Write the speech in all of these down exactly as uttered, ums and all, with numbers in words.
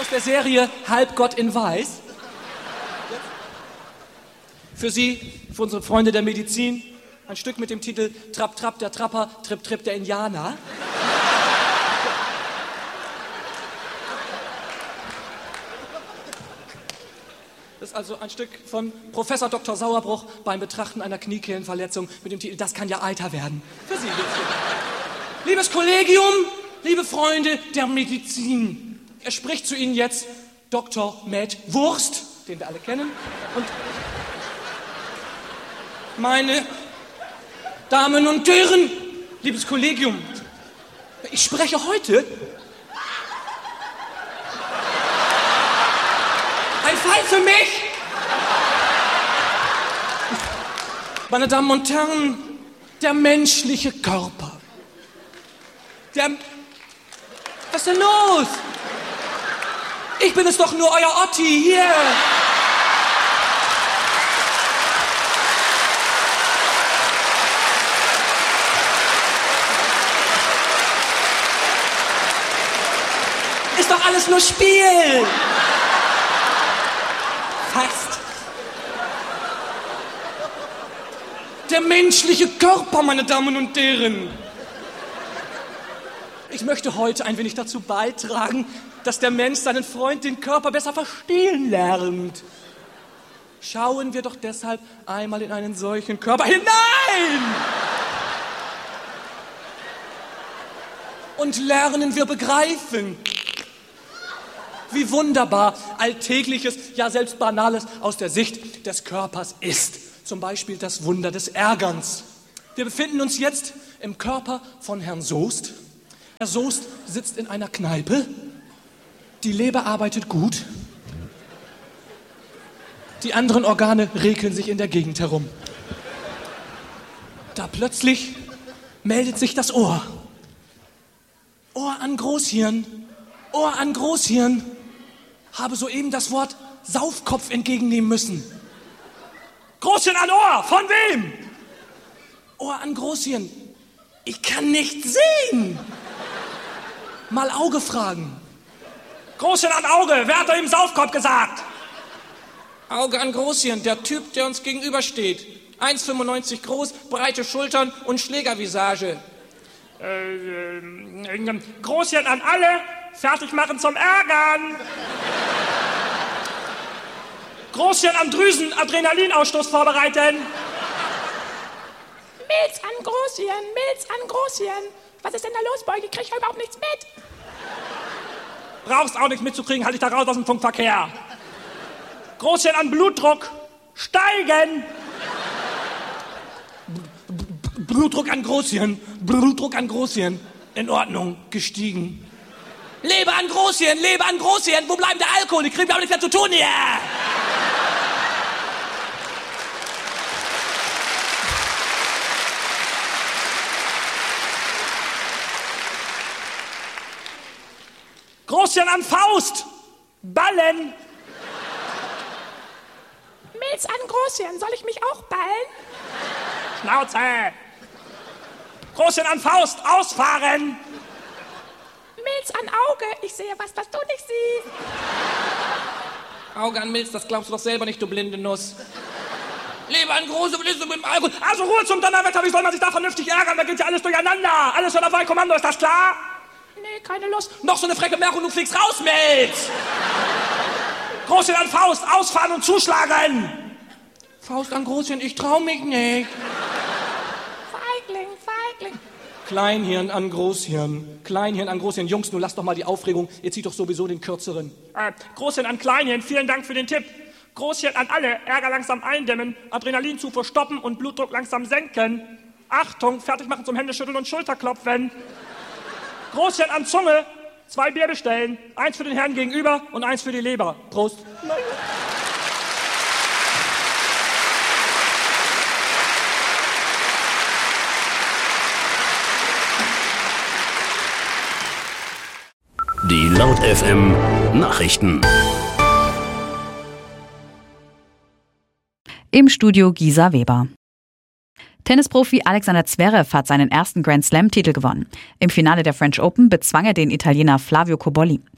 der Serie Halbgott in Weiß. Für Sie, für unsere Freunde der Medizin, ein Stück mit dem Titel Trapp, Trapp, der Trapper, Tripp, Tripp, der Indianer. Das ist also ein Stück von Professor Doktor Sauerbruch beim Betrachten einer Kniekehlenverletzung mit dem Titel Das kann ja Eiter werden. Für Sie. Liebes Kollegium, liebe Freunde der Medizin, er spricht zu Ihnen jetzt Doktor Med Wurst, den wir alle kennen, und meine Damen und Herren, liebes Kollegium, ich spreche heute ein Fall für mich. Meine Damen und Herren, der menschliche Körper. Der... Was ist denn los? Ich bin es doch nur, euer Otti, hier. Ist doch alles nur Spiel. Fast. Der menschliche Körper, meine Damen und Herren. Ich möchte heute ein wenig dazu beitragen, dass der Mensch seinen Freund, den Körper, besser verstehen lernt. Schauen wir doch deshalb einmal in einen solchen Körper hinein! Und lernen wir begreifen, wie wunderbar Alltägliches, ja selbst Banales aus der Sicht des Körpers ist. Zum Beispiel das Wunder des Ärgerns. Wir befinden uns jetzt im Körper von Herrn Soest. Herr Soest sitzt in einer Kneipe. Die Leber arbeitet gut. Die anderen Organe rekeln sich in der Gegend herum. Da plötzlich meldet sich das Ohr. Ohr an Großhirn, Ohr an Großhirn. Habe soeben das Wort Saufkopf entgegennehmen müssen. Großhirn an Ohr, von wem? Ohr an Großhirn. Ich kann nicht sehen. Mal Auge fragen. Großhirn an Auge, wer hat da im Saufkopf gesagt? Auge an Großhirn, der Typ, der uns gegenübersteht. eins Komma fünfundneunzig groß, breite Schultern und Schlägervisage. Äh, äh, Großhirn an alle, fertig machen zum Ärgern. Großhirn am Drüsen, Adrenalinausstoß vorbereiten. Milz an Großhirn, Milz an Großhirn. Was ist denn da los, Beuge? Ich krieg überhaupt nichts mit. Brauchst auch nichts mitzukriegen, halt dich da raus aus dem Funkverkehr. Großhirn an Blutdruck, steigen. B- B- Blutdruck an Großhirn, Blutdruck an Großhirn. In Ordnung, gestiegen. Leber an Großhirn, Leber an Großhirn. Wo bleibt der Alkohol? Ich krieg auch nichts mehr zu tun hier. Großhirn an Faust, ballen. Milz an Großhirn, soll ich mich auch ballen? Schnauze. Großhirn an Faust, ausfahren. Milz an Auge, ich sehe was, was du nicht siehst. Auge an Milz, das glaubst du doch selber nicht, du blinde Nuss. Leber an große Blitze mit dem Alkohol. Also Ruhe zum Donnerwetter, wie soll man sich da vernünftig ärgern? Da geht ja alles durcheinander. Alles unter Fallkommando, ist das klar? Nee, keine Lust. Noch so eine frecke Merkung, du fliegst raus, Milz! Großhirn an Faust, ausfahren und zuschlagen! Faust an Großhirn, ich trau mich nicht. Feigling, Feigling. Kleinhirn an Großhirn, Kleinhirn an Großhirn. Jungs, nun lasst doch mal die Aufregung, ihr zieht doch sowieso den kürzeren. Äh, Großhirn an Kleinhirn, vielen Dank für den Tipp. Großhirn an alle, Ärger langsam eindämmen, Adrenalinzufuhr stoppen und Blutdruck langsam senken. Achtung, fertig machen zum Händeschütteln und Schulterklopfen. Großhirn an Zunge, zwei Bier bestellen. Eins für den Herrn gegenüber und eins für die Leber. Prost. Die Laut F M Nachrichten. Im Studio Gisa Weber. Tennisprofi Alexander Zverev hat seinen ersten Grand Slam-Titel gewonnen. Im Finale der French Open bezwang er den Italiener Flavio Cobolli.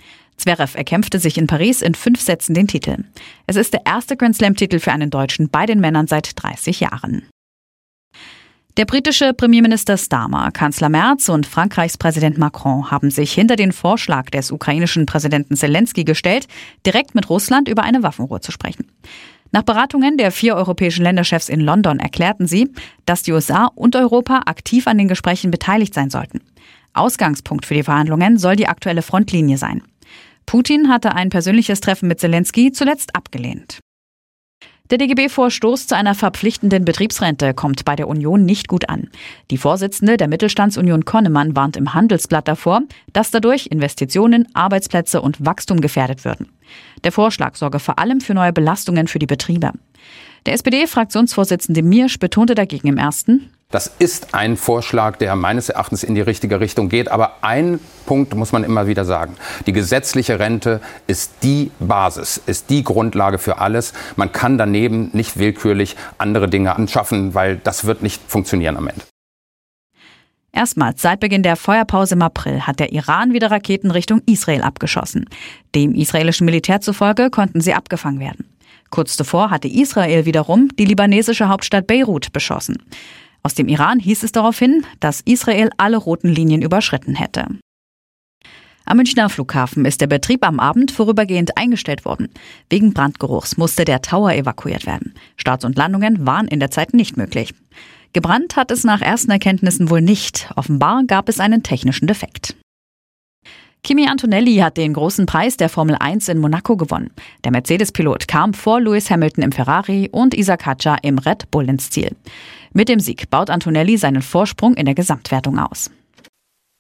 Zverev erkämpfte sich in Paris in fünf Sätzen den Titel. Es ist der erste Grand-Slam-Titel für einen Deutschen bei den Männern seit dreißig Jahren. Der britische Premierminister Starmer, Kanzler Merz und Frankreichs Präsident Macron haben sich hinter den Vorschlag des ukrainischen Präsidenten Zelensky gestellt, direkt mit Russland über eine Waffenruhe zu sprechen. Nach Beratungen der vier europäischen Länderchefs in London erklärten sie, dass die U S A und Europa aktiv an den Gesprächen beteiligt sein sollten. Ausgangspunkt für die Verhandlungen soll die aktuelle Frontlinie sein. Putin hatte ein persönliches Treffen mit Zelensky zuletzt abgelehnt. Der D G B-Vorstoß zu einer verpflichtenden Betriebsrente kommt bei der Union nicht gut an. Die Vorsitzende der Mittelstandsunion Konnemann warnt im Handelsblatt davor, dass dadurch Investitionen, Arbeitsplätze und Wachstum gefährdet würden. Der Vorschlag sorge vor allem für neue Belastungen für die Betriebe. Der S P D-Fraktionsvorsitzende Miersch betonte dagegen im ersten: Das ist ein Vorschlag, der meines Erachtens in die richtige Richtung geht. Aber ein Punkt muss man immer wieder sagen. Die gesetzliche Rente ist die Basis, ist die Grundlage für alles. Man kann daneben nicht willkürlich andere Dinge anschaffen, weil das wird nicht funktionieren am Ende. Erstmals seit Beginn der Feuerpause im April hat der Iran wieder Raketen Richtung Israel abgeschossen. Dem israelischen Militär zufolge konnten sie abgefangen werden. Kurz zuvor hatte Israel wiederum die libanesische Hauptstadt Beirut beschossen. Aus dem Iran hieß es daraufhin, dass Israel alle roten Linien überschritten hätte. Am Münchner Flughafen ist der Betrieb am Abend vorübergehend eingestellt worden. Wegen Brandgeruchs musste der Tower evakuiert werden. Starts und Landungen waren in der Zeit nicht möglich. Gebrannt hat es nach ersten Erkenntnissen wohl nicht. Offenbar gab es einen technischen Defekt. Kimi Antonelli hat den großen Preis der Formel eins in Monaco gewonnen. Der Mercedes-Pilot kam vor Lewis Hamilton im Ferrari und Isaac Hadjar im Red Bull ins Ziel. Mit dem Sieg baut Antonelli seinen Vorsprung in der Gesamtwertung aus.